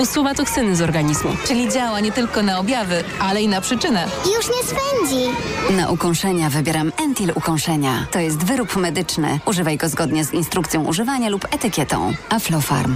usuwa toksyny z organizmu. Czyli działa nie tylko na objawy, ale i na przyczynę. Już nie swędzi. Na ukąszenia wybieram Entil Ukąszenia. To jest wyrób medyczny. Używaj go zgodnie z instrukcją używania lub etykietą. Aflofarm.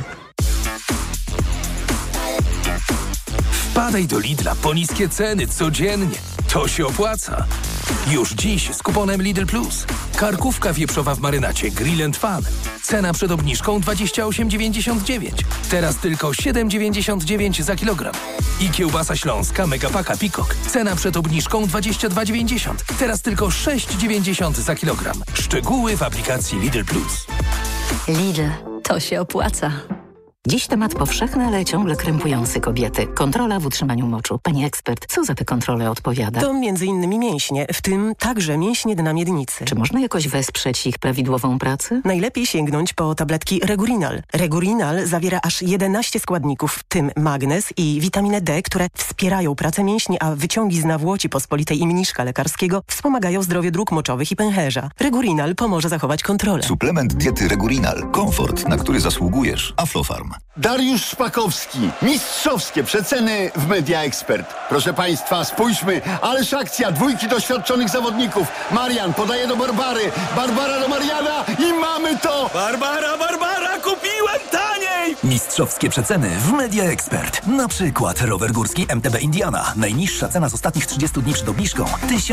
Wpadaj do Lidla po niskie ceny codziennie. To się opłaca. Już dziś z kuponem Lidl Plus. Karkówka wieprzowa w marynacie Grill & Fun. Cena przed obniżką 28,99. Teraz tylko 7,99 za kilogram. I kiełbasa śląska Megapaka Peacock. Cena przed obniżką 22,90. Teraz tylko 6,90 za kilogram. Szczegóły w aplikacji Lidl Plus. Lidl. To się opłaca. Dziś temat powszechny, ale ciągle krępujący kobiety. Kontrola w utrzymaniu moczu. Pani ekspert, co za te kontrole odpowiada? To m.in. mięśnie, w tym także mięśnie dna miednicy. Czy można jakoś wesprzeć ich prawidłową pracę? Najlepiej sięgnąć po tabletki Regurinal. Regurinal zawiera aż 11 składników, w tym magnez i witaminę D, które wspierają pracę mięśni, a wyciągi z nawłoci pospolitej i mniszka lekarskiego wspomagają zdrowie dróg moczowych i pęcherza. Regurinal pomoże zachować kontrolę. Suplement diety Regurinal. Komfort, na który zasługujesz. Aflofarm. Dariusz Szpakowski. Mistrzowskie przeceny w Media Expert. Proszę Państwa, spójrzmy, ależ akcja, dwójki doświadczonych zawodników. Marian podaje do Barbary, Barbara do Mariana i mamy to! Barbara, kupiłem taniej! Mistrzowskie przeceny w Media Expert. Na przykład rower górski MTB Indiana. Najniższa cena z ostatnich 30 dni przed obniżką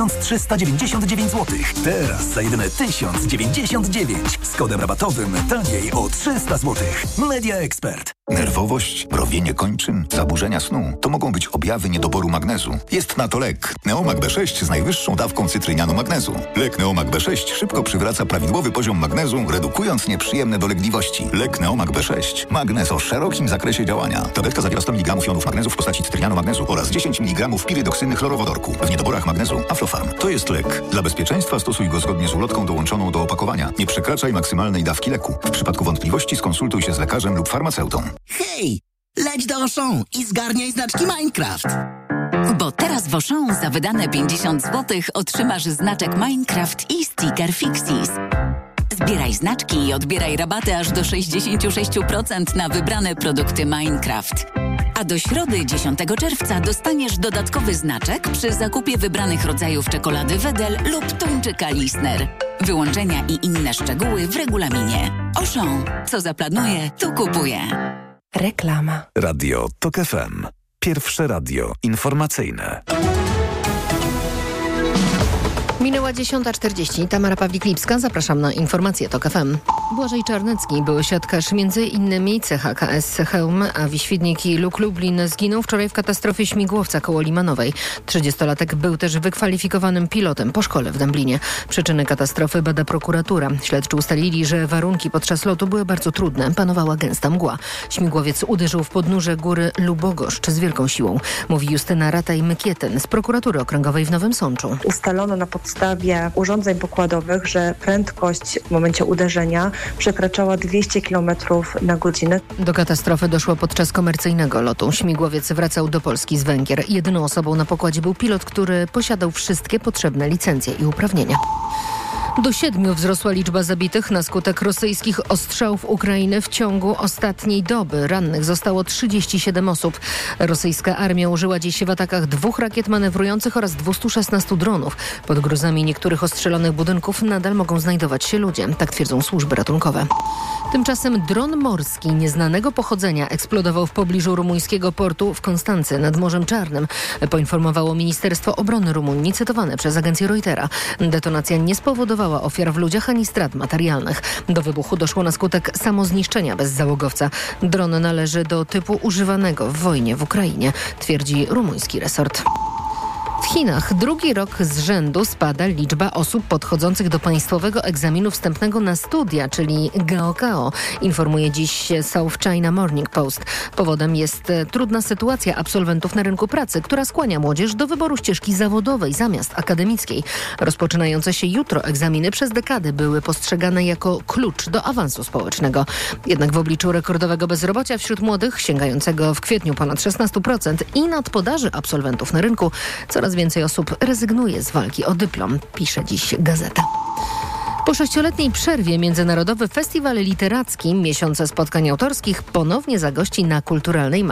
1399 zł. Teraz za jedyne 1099. Z kodem rabatowym taniej o 300 zł. Media Expert. Nerwowość, mrowienie kończyn, zaburzenia snu to mogą być objawy niedoboru magnezu. Jest na to lek Neomag B6 z najwyższą dawką cytrynianu magnezu. Lek Neomag B6 szybko przywraca prawidłowy poziom magnezu, redukując nieprzyjemne dolegliwości. Lek Neomag B6. Magnez o szerokim zakresie działania. Tabletka zawiera 100 mg jonów magnezu w postaci cytrynianu magnezu oraz 10 mg pirydoksyny chlorowodorku. W niedoborach magnezu Aflofarm. To jest lek. Dla bezpieczeństwa stosuj go zgodnie z ulotką dołączoną do opakowania. Nie przekraczaj maksymalnej dawki leku. W przypadku wątpliwości skonsultuj się z lekarzem lub farmaceutą. Hej, leć do Auchan i zgarniaj znaczki Minecraft. Bo teraz w Auchan za wydane 50 zł otrzymasz znaczek Minecraft i sticker Fixis. Zbieraj znaczki i odbieraj rabaty aż do 66% na wybrane produkty Minecraft. A do środy 10 czerwca dostaniesz dodatkowy znaczek przy zakupie wybranych rodzajów czekolady Wedel lub tuńczyka Lisner. Wyłączenia i inne szczegóły w regulaminie. Auchan. Co zaplanuje, to kupuje. Reklama. Radio TOK FM. Pierwsze radio informacyjne. Minęła 10:40. Tamara Pawlik-Lipska. Zapraszam na informacje TOK FM. Błażej Czarnecki, były siatkarz m.in. CHKS Chełm, a Wiświdnik i Luk Lublin zginął wczoraj w katastrofie śmigłowca koło Limanowej. 30-latek był też wykwalifikowanym pilotem po szkole w Dęblinie. Przyczyny katastrofy bada prokuratura. Śledczy ustalili, że warunki podczas lotu były bardzo trudne. Panowała gęsta mgła. Śmigłowiec uderzył w podnóże góry Lubogoszcz z wielką siłą. Mówi Justyna Rataj-Mykieten z prokuratury okręgowej w Nowym Sączu. Ustalono na podstawie urządzeń pokładowych, że prędkość w momencie uderzenia przekraczała 200 km na godzinę. Do katastrofy doszło podczas komercyjnego lotu. Śmigłowiec wracał do Polski z Węgier. Jedyną osobą na pokładzie był pilot, który posiadał wszystkie potrzebne licencje i uprawnienia. Do 7 wzrosła liczba zabitych na skutek rosyjskich ostrzałów Ukrainy w ciągu ostatniej doby. Rannych zostało 37 osób. Rosyjska armia użyła dziś w atakach 2 rakiet manewrujących oraz 216 dronów. Pod gruzami niektórych ostrzelonych budynków nadal mogą znajdować się ludzie. Tak twierdzą służby ratunkowe. Tymczasem dron morski nieznanego pochodzenia eksplodował w pobliżu rumuńskiego portu w Konstancy nad Morzem Czarnym. Poinformowało Ministerstwo Obrony Rumunii, cytowane przez agencję Reutera. Detonacja nie spowodowała ofiar w ludziach ani strat materialnych. Do wybuchu doszło na skutek samozniszczenia bez załogowca. Dron należy do typu używanego w wojnie w Ukrainie, twierdzi rumuński resort. W Chinach drugi rok z rzędu spada liczba osób podchodzących do państwowego egzaminu wstępnego na studia, czyli Gaokao, informuje dziś South China Morning Post. Powodem jest trudna sytuacja absolwentów na rynku pracy, która skłania młodzież do wyboru ścieżki zawodowej zamiast akademickiej. Rozpoczynające się jutro egzaminy przez dekady były postrzegane jako klucz do awansu społecznego. Jednak w obliczu rekordowego bezrobocia wśród młodych, sięgającego w kwietniu ponad 16% i nadpodaży absolwentów na rynku, coraz więcej osób rezygnuje z walki o dyplom, pisze dziś gazeta. Po 6-letniej przerwie Międzynarodowy Festiwal Literacki Miesiące Spotkań Autorskich ponownie zagości na kulturalnej